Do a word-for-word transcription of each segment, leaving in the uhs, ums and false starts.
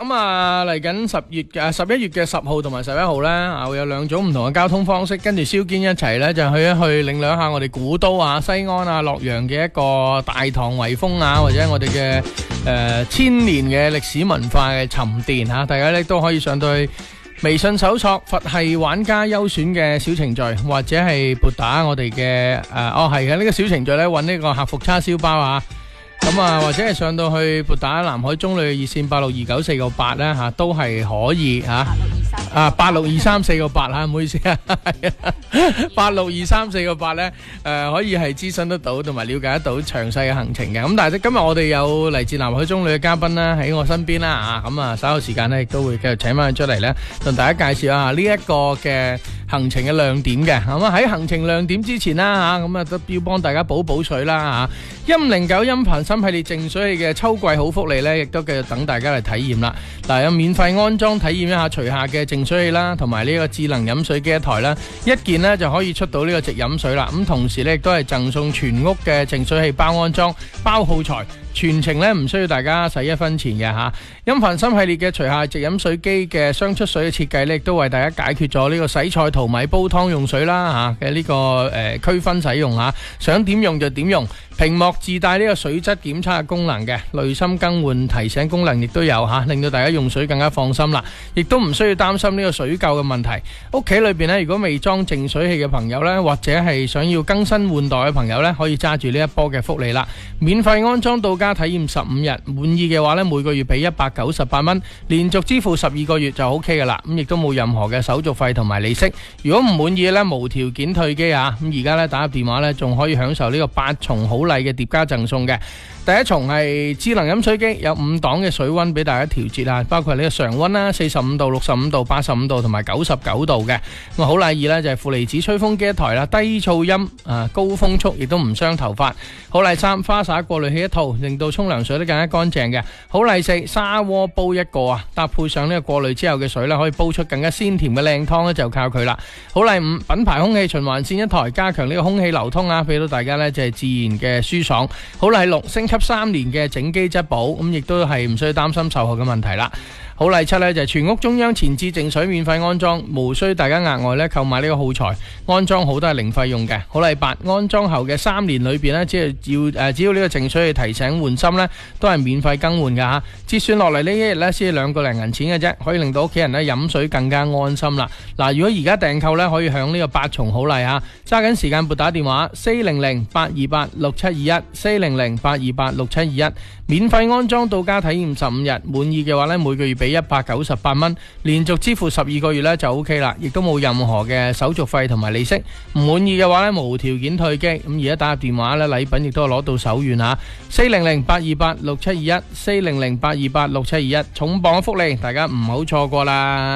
咁啊嚟緊十月嘅十一月嘅十號同埋十一號咧，啊會有兩種唔同嘅交通方式，跟住蕭堅一齊咧就去一去領略一下我哋古都啊、西安啊、洛陽嘅一個大唐遺風啊，或者我哋嘅誒千年嘅歷史文化嘅沉澱吓，大家咧都可以上到去微信搜索佛系玩家優選嘅小程序，或者係撥打我哋嘅誒哦係嘅呢個小程序咧，揾呢個客服叉燒包啊。咁啊，或者係上到去撥打南海中旅嘅熱線八六二九四個八咧吓，都係可以吓。啊，八六二三四個八吓，唔好意思啊，八六二三四個八咧，誒，可以係諮詢得到，同埋了解得到詳細嘅行程嘅。咁但係今日我哋有嚟自南海中旅嘅嘉賓啦，喺我身邊啦啊，咁啊稍後時間咧亦都會繼續請翻佢出嚟咧，同大家介紹下呢一個嘅行程嘅亮點嘅。咁啊喺行程亮點之前啦吓，咁啊都要幫大家補補水啦吓。音零九音頻新系列淨水器嘅秋季好福利咧，亦都繼續等大家嚟體驗啦。嗱，有免費安裝體驗一下除下嘅淨水器啦，同埋呢個智能飲水機一台啦，一件呢就可以出到呢個直飲水啦。咁同時呢亦都係贈送全屋嘅淨水器包安裝、包耗材，全程呢唔需要大家使一分錢嘅吓。音頻新系列嘅除下直飲水機嘅雙出水嘅設計呢，亦都為大家解決咗呢個洗菜、淘米、煲湯用水啦吓嘅呢個誒區分使用吓，想點用就點用。屏幕自帶呢個水質檢測嘅功能嘅，濾芯更換提醒功能亦都有吓，令到大家用水更加放心啦，亦都唔需要擔心呢個水垢嘅問題。屋企裏邊呢，如果未裝淨水器嘅朋友呢，或者係想要更新換代嘅朋友呢，可以揸住呢一波嘅福利啦，免費安裝到家體驗十五日，滿意嘅話呢，每個月俾一百九十八蚊，連續支付十二個月就 OK 噶啦，咁亦都冇任何嘅手續費同埋利息。如果唔滿意呢，無條件退機啊！咁而家呢，打入電話呢，仲可以享受呢個八重好禮嘅疊加贈送嘅。第一重係智能飲水機，有五檔嘅水溫俾大家調節啊，包括呢個常溫啦，四十五度、六十五度、八十五度同埋九十九度嘅。咁好禮二呢，就係負離子吹風機一台啦，低噪音啊，高風速，亦都唔傷頭髮。好禮三，花灑過濾器一套，令到沖涼水都更加乾淨嘅。好禮四，砂鍋煲一個啊，搭配上呢個過濾之後嘅水呢，可以煲出更加鮮甜嘅靚湯呢，就靠佢啦。好禮五，品牌空氣循環扇一台，加強呢個空氣流通啊，俾到大家呢就係自然嘅舒爽。好禮六，升級三年嘅整機質保，咁亦都係唔需要擔心售後嘅問題啦。好禮七呢，就係全屋中央前置淨水免費安裝，無需大家額外呢購買呢個耗材，安裝好都係零費用嘅。好禮八，安裝後嘅三年裏邊呢，只係要誒只要呢個淨水器提醒換芯呢，都係免費更換噶吓。折算落嚟呢一日呢，先係兩個零銀錢嘅啫，可以令到屋企人呢飲水更加安心啦。嗱，如果而家訂購呢，可以享呢個八重好禮吓，揸緊時間撥打電話四零零八二八六七二一四零零八二八六七二一，免費安裝到家體驗十五日，滿意嘅話呢，每個月俾一百九十八蚊，連續支付十二個月呢就 OK 啦，亦都冇任何嘅手續費同埋利息。唔滿意嘅話呢，無條件退機。咁而家打入電話呢，禮品亦都係攞到手軟吓，四零零八二八六七二一四零零八二八六七二一，重磅福利，大家唔好錯過啦。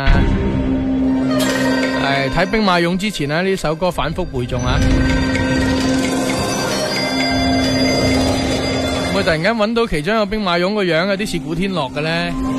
係睇兵馬俑之前呢，呢首歌反覆背誦啊！我突然間揾到其中一個兵馬俑個樣有啲似古天樂嘅呢。